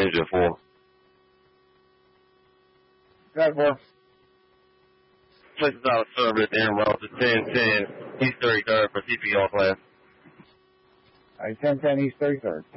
engine 4. Got 4. Places out of service, Aaron Wells to 1010, East 33rd for CPR class. All right, 1010 East 33rd.